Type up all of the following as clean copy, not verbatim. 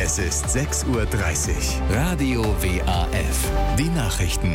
Es ist 6:30 Uhr. Radio WAF. Die Nachrichten.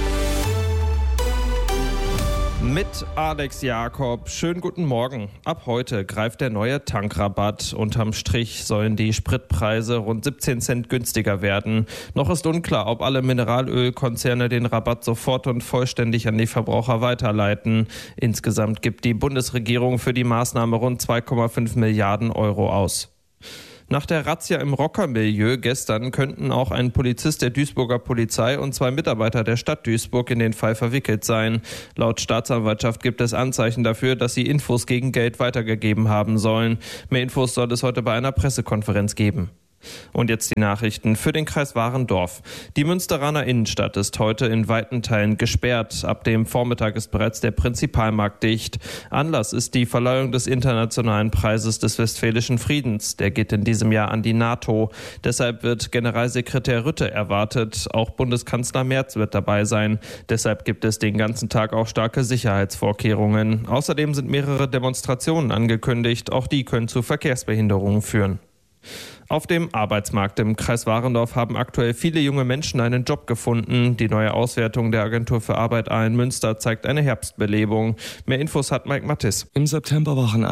Mit Alex Jakob. Schönen guten Morgen. Ab heute greift der neue Tankrabatt. Unterm Strich sollen die Spritpreise rund 17 Cent günstiger werden. Noch ist unklar, ob alle Mineralölkonzerne den Rabatt sofort und vollständig an die Verbraucher weiterleiten. Insgesamt gibt die Bundesregierung für die Maßnahme rund 2,5 Milliarden Euro aus. Nach der Razzia im Rockermilieu gestern könnten auch ein Polizist der Duisburger Polizei und 2 Mitarbeiter der Stadt Duisburg in den Fall verwickelt sein. Laut Staatsanwaltschaft gibt es Anzeichen dafür, dass sie Infos gegen Geld weitergegeben haben sollen. Mehr Infos soll es heute bei einer Pressekonferenz geben. Und jetzt die Nachrichten für den Kreis Warendorf. Die Münsteraner Innenstadt ist heute in weiten Teilen gesperrt. Ab dem Vormittag ist bereits der Prinzipalmarkt dicht. Anlass ist die Verleihung des Internationalen Preises des Westfälischen Friedens. Der geht in diesem Jahr an die NATO. Deshalb wird Generalsekretär Rütte erwartet. Auch Bundeskanzler Merz wird dabei sein. Deshalb gibt es den ganzen Tag auch starke Sicherheitsvorkehrungen. Außerdem sind mehrere Demonstrationen angekündigt. Auch die können zu Verkehrsbehinderungen führen. Auf dem Arbeitsmarkt im Kreis Warendorf haben aktuell viele junge Menschen einen Job gefunden. Die neue Auswertung der Agentur für Arbeit in Münster zeigt eine Herbstbelebung. Mehr Infos hat Mike Mattis. Im September waren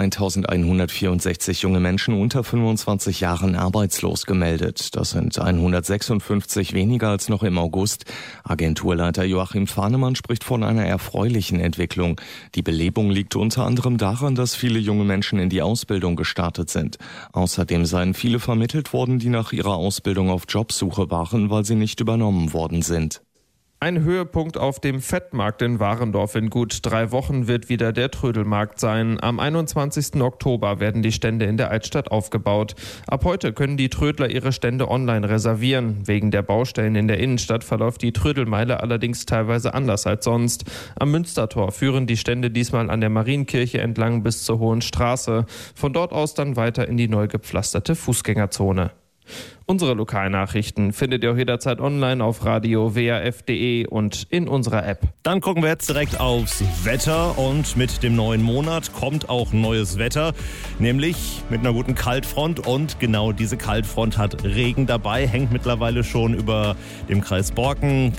1164 junge Menschen unter 25 Jahren arbeitslos gemeldet. Das sind 156 weniger als noch im August. Agenturleiter Joachim Fahnemann spricht von einer erfreulichen Entwicklung. Die Belebung liegt unter anderem daran, dass viele junge Menschen in die Ausbildung gestartet sind. Außerdem seien viele vermittelt worden, die nach ihrer Ausbildung auf Jobsuche waren, weil sie nicht übernommen worden sind. Ein Höhepunkt auf dem Fettmarkt in Warendorf in gut 3 Wochen wird wieder der Trödelmarkt sein. Am 21. Oktober werden die Stände in der Altstadt aufgebaut. Ab heute können die Trödler ihre Stände online reservieren. Wegen der Baustellen in der Innenstadt verläuft die Trödelmeile allerdings teilweise anders als sonst. Am Münstertor führen die Stände diesmal an der Marienkirche entlang bis zur Hohen Straße. Von dort aus dann weiter in die neu gepflasterte Fußgängerzone. Unsere Lokalnachrichten findet ihr auch jederzeit online auf radio-waf.de und in unserer App. Dann gucken wir jetzt direkt aufs Wetter und mit dem neuen Monat kommt auch neues Wetter, nämlich mit einer guten Kaltfront und genau diese Kaltfront hat Regen dabei, hängt mittlerweile schon über dem Kreis Borken,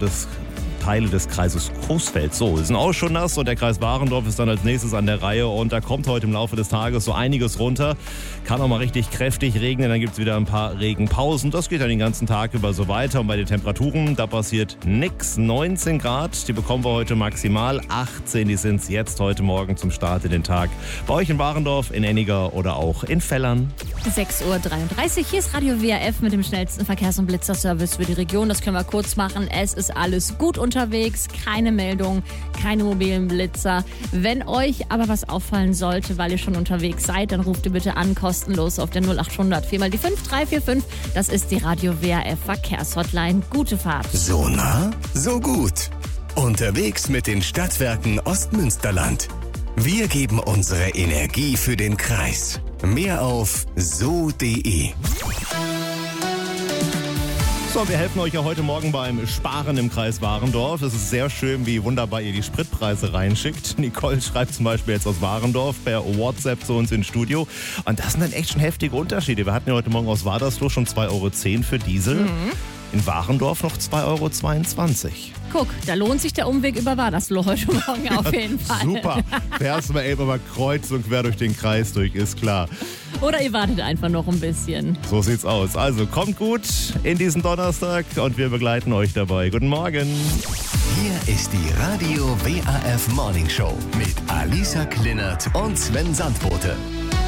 Teile des Kreises Coesfeld. So, die sind auch schon nass und der Kreis Warendorf ist dann als nächstes an der Reihe und da kommt heute im Laufe des Tages so einiges runter. Kann auch mal richtig kräftig regnen, dann gibt es wieder ein paar Regenpausen. Das geht dann den ganzen Tag über so weiter und bei den Temperaturen, da passiert nichts. 19 Grad, die bekommen wir heute maximal. 18, die sind es jetzt heute Morgen zum Start in den Tag. Bei euch in Warendorf, in Enniger oder auch in Fellern. 6:33 Uhr, hier ist Radio WAF mit dem schnellsten Verkehrs- und Blitzerservice für die Region. Das können wir kurz machen. Es ist alles gut unterwegs, keine Meldung, keine mobilen Blitzer. Wenn euch aber was auffallen sollte, weil ihr schon unterwegs seid, dann ruft ihr bitte an, kostenlos auf der 0800 4 mal die 5345. Das ist die Radio WAF Verkehrshotline. Gute Fahrt. So nah, so gut. Unterwegs mit den Stadtwerken Ostmünsterland. Wir geben unsere Energie für den Kreis. Mehr auf so.de. So, wir helfen euch ja heute Morgen beim Sparen im Kreis Warendorf. Es ist sehr schön, wie wunderbar ihr die Spritpreise reinschickt. Nicole schreibt zum Beispiel jetzt aus Warendorf per WhatsApp zu uns ins Studio. Und das sind dann echt schon heftige Unterschiede. Wir hatten ja heute Morgen aus Wadersloh schon 2,10 € für Diesel. In Warendorf noch 2,22 €. Guck, da lohnt sich der Umweg über Wadersloh heute Morgen auf jeden Fall. Super, fährst mal eben mal kreuz und quer durch den Kreis durch, ist klar. Oder ihr wartet einfach noch ein bisschen. So sieht's aus. Also kommt gut in diesen Donnerstag und wir begleiten euch dabei. Guten Morgen. Hier ist die Radio WAF Morning Show mit Alisa Klinert und Sven Sandbote.